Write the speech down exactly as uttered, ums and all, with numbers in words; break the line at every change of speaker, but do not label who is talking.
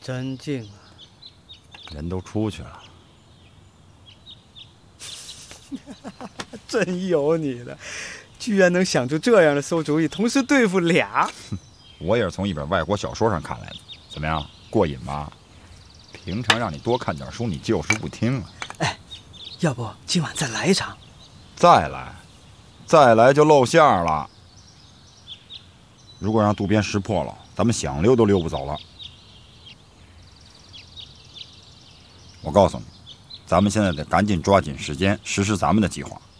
真静啊！
人都出去了。
真有你的，居然能想出这样的馊主意，同时对付俩。
我也是从一本外国小说上看来的，怎么样，过瘾吧？平常让你多看点书，你就是不听啊。
哎，要不今晚再来一场？
再来，再来就露馅了。如果让渡边识破了，咱们想溜都溜不走了。我告诉你，咱们现在得赶紧抓紧时间实施咱们的计划。